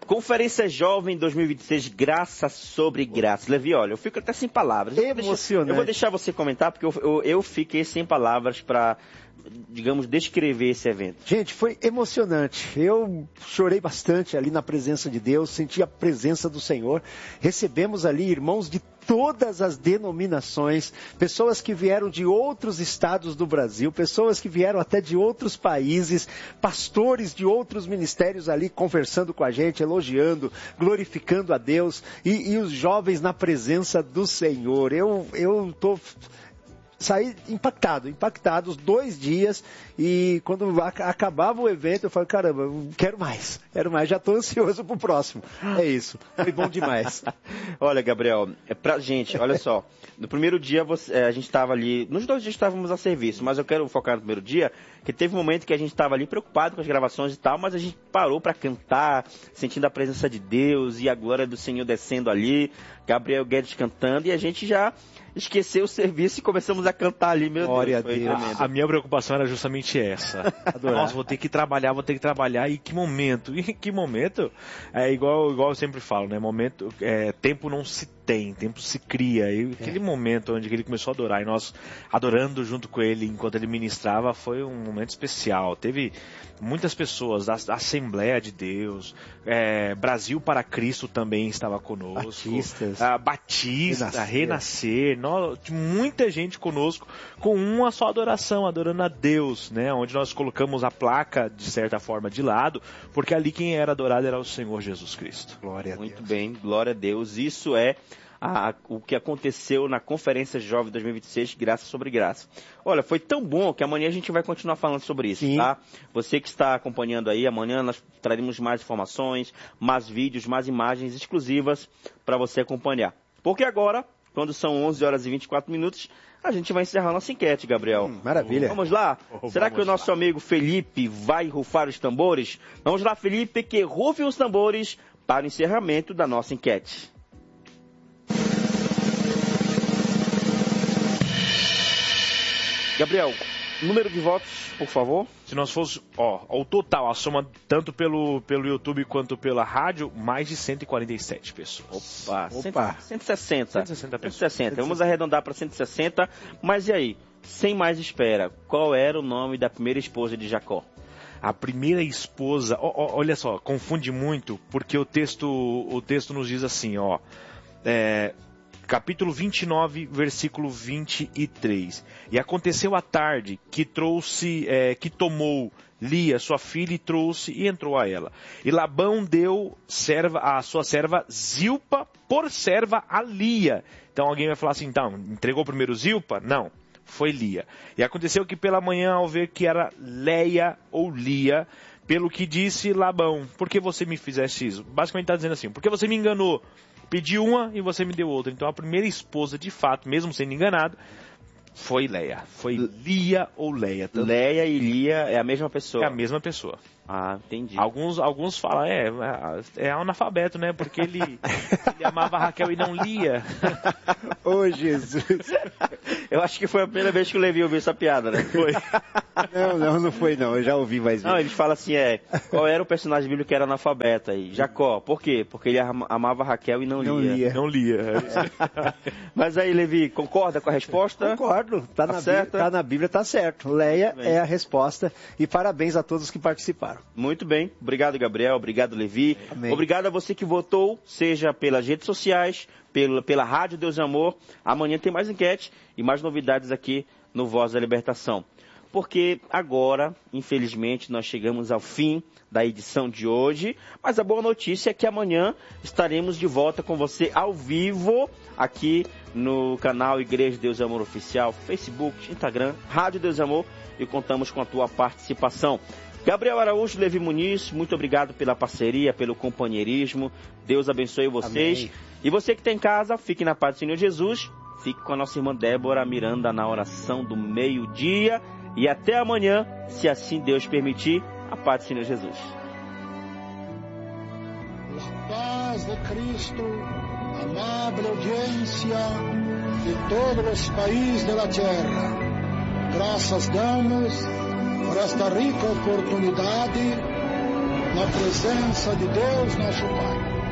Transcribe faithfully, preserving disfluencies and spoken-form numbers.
Conferência Jovem dois mil e vinte e seis, graça sobre graça. Levi, olha, eu fico até sem palavras. Emocionante. Eu vou deixar você comentar, porque eu, eu, eu fiquei sem palavras para, digamos, descrever esse evento. Gente, foi emocionante. Eu chorei bastante ali na presença de Deus, senti a presença do Senhor. Recebemos ali irmãos de todas as denominações, pessoas que vieram de outros estados do Brasil, pessoas que vieram até de outros países, pastores de outros ministérios ali conversando com a gente, elogiando, glorificando a Deus, e, e os jovens na presença do Senhor. Eu eu tô saí impactado, impactado os dois dias, e quando acabava o evento eu falei, caramba, eu quero mais, quero mais, já estou ansioso pro próximo. É isso, foi bom demais. Olha, Gabriel, é pra gente, olha só, no primeiro dia você, é, a gente estava ali, nos dois dias estávamos a serviço, mas eu quero focar no primeiro dia, que teve um momento que a gente estava ali preocupado com as gravações e tal, mas a gente parou para cantar, sentindo a presença de Deus e a glória do Senhor descendo ali, Gabriel Guedes cantando, e a gente já esqueceu o serviço e começamos a cantar ali, meu Glória Deus. Deus. A, a minha preocupação era justamente essa. Nossa, vou ter que trabalhar, vou ter que trabalhar, e que momento, e que momento, é igual, igual eu sempre falo, né, momento, é, tempo não se tem, tempo se cria, e aquele é. momento onde ele começou a adorar, e nós adorando junto com ele enquanto ele ministrava, foi um momento especial. Teve muitas pessoas da, da Assembleia de Deus, é, Brasil para Cristo também estava conosco, Batistas, ah, Batista, Renascer, Renascer nós, muita gente conosco, com uma só adoração, adorando a Deus, né, onde nós colocamos a placa, de certa forma, de lado, porque ali quem era adorado era o Senhor Jesus Cristo. Glória a Deus. Muito bem, glória a Deus. Isso é A, o que aconteceu na Conferência Jovem dois mil e vinte e seis, Graça sobre Graça. Olha, foi tão bom que amanhã a gente vai continuar falando sobre isso, Sim. tá? Você que está acompanhando aí, amanhã nós traremos mais informações, mais vídeos, mais imagens exclusivas para você acompanhar. Porque agora, quando são onze horas e vinte e quatro minutos, a gente vai encerrar nossa enquete, Gabriel. Hum, maravilha. Vamos lá? Oh, Será vamos que o nosso lá. amigo Felipe vai rufar os tambores? Vamos lá, Felipe, que rufe os tambores para o encerramento da nossa enquete. Gabriel, número de votos, por favor. Se nós fosse, ó, o total, a soma tanto pelo, pelo YouTube quanto pela rádio, mais de cento e quarenta e sete pessoas. Opa, Opa. cento e sessenta. cento e sessenta pessoas. cento e sessenta. Vamos arredondar para cento e sessenta. Mas e aí, sem mais espera, qual era o nome da primeira esposa de Jacó? A primeira esposa, ó, ó, olha só, confunde muito, porque o texto, o texto nos diz assim, ó, é... capítulo vinte e nove, versículo vinte e três. E aconteceu à tarde que trouxe, é, que tomou Lia, sua filha, e trouxe e entrou a ela. E Labão deu serva, a sua serva Zilpa por serva a Lia. Então alguém vai falar assim, então, entregou primeiro Zilpa? Não, foi Lia. E aconteceu que pela manhã, ao ver que era Leia ou Lia, pelo que disse Labão, por que você me fizeste isso? Basicamente está dizendo assim, porque você me enganou. Pedi uma e você me deu outra. Então a primeira esposa, de fato, mesmo sendo enganado, foi Leia. Foi Lia ou Leia. Tanto Leia e Lia é a mesma pessoa. é a mesma pessoa. Ah, entendi. Alguns, alguns falam, é, é analfabeto, né? Porque ele, ele amava Raquel e não Lia. Ô, oh, Jesus. Eu acho que foi a primeira vez que o Levi ouviu essa piada, né? Foi. Não, não, não foi não. Eu já ouvi mais vezes. Não, eles falam assim, é, qual era o personagem bíblico que era analfabeto aí? Jacó. Por quê? Porque ele amava Raquel e não, Não Lia. lia. Não Lia. Mas aí, Levi, concorda com a resposta? Concordo. Tá, Tá na certo? Bíblia, tá na Bíblia, tá certo. Leia é a resposta. E parabéns a todos que participaram. Muito bem. Obrigado, Gabriel. Obrigado, Levi. Amém. Obrigado a você que votou, seja pelas redes sociais, pela, pela Rádio Deus e Amor. Amanhã tem mais enquete e mais novidades aqui no Voz da Libertação. Porque agora, infelizmente, nós chegamos ao fim da edição de hoje. Mas a boa notícia é que amanhã estaremos de volta com você ao vivo aqui no canal Igreja Deus e Amor Oficial, Facebook, Instagram, Rádio Deus e Amor, e contamos com a tua participação. Gabriel Araújo, Levi Muniz, muito obrigado pela parceria, pelo companheirismo. Deus abençoe vocês. Amém. E você que está em casa, fique na paz do Senhor Jesus. Fique com a nossa irmã Débora Miranda na oração do meio-dia. E até amanhã, se assim Deus permitir, a paz do Senhor Jesus. La paz de Cristo, amable audiencia de todos los países de la tierra. Graças damos por esta rica oportunidade na presença de Deus, nosso Pai.